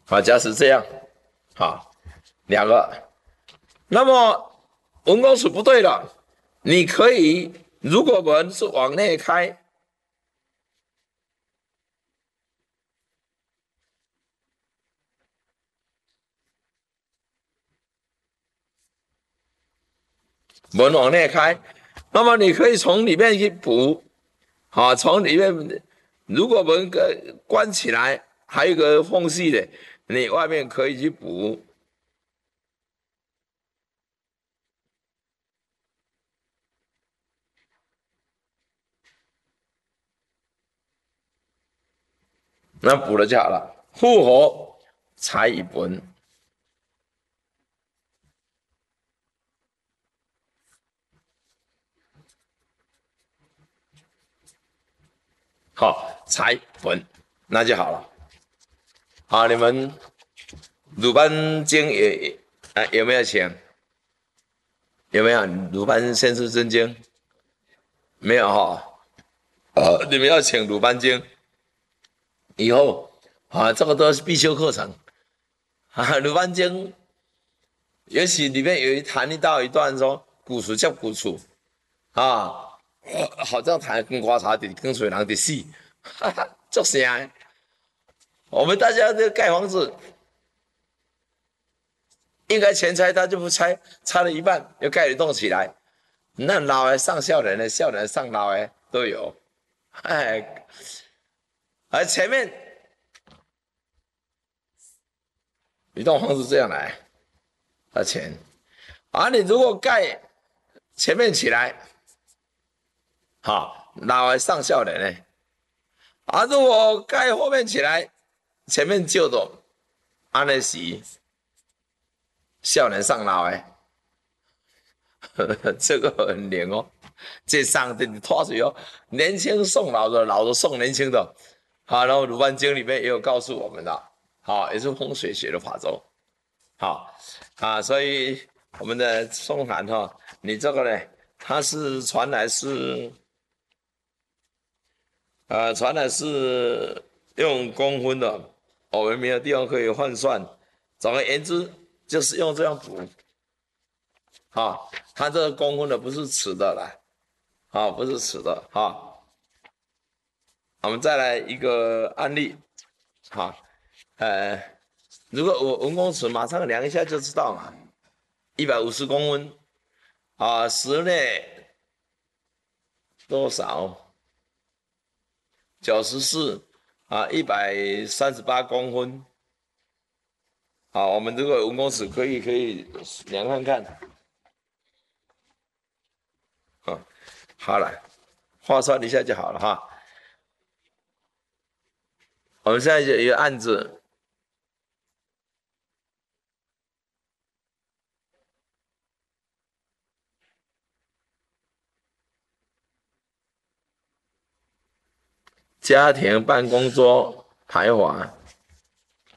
好，假使这样，好，两个。那么文公尺不对了，你可以，如果门是往内开，门往内开，那么你可以从里面去补，好，从里面，如果门关起来，还有一个缝隙的，你外面可以去补，那补了就好了。复合才一本，好，才本，那就好了。好，你们鲁班经有没有请？有没有鲁班先师真经？没有哈、你们要请鲁班经以后这个都是必修课程鲁班经尤其里面谈到一段说古楚叫古楚啊，好像谈跟瓜茶的跟水狼的戏，哈哈，做啥？我们大家这盖房子，应该全拆，他就不拆，拆了一半又盖一栋起来。那老的上校人的，校人上老的都有，哎，而前面一栋房子这样来，钱，你如果盖前面起来，好，老的上校人呢？如果盖后面起来，前面旧的，安尼是少年上老的，这个很灵哦。这上的拖水哦，年轻送老的，老的送年轻的。好，然后《鲁班经》里面也有告诉我们的，好，也是风水学的法则。好所以我们的宋函你这个呢，它是传来是用公分的，我们没有地方可以换算。总而言之，就是用这样补。它这个公分的不是尺的啦，不是尺的。我们再来一个案例。好，呃，如果我文公尺马上量一下就知道嘛，150公分室内多少？94138公分。好，我们如果有文公尺可以量看看。好了，画算一下就好了哈。我们现在有一个案子，家庭办公桌排华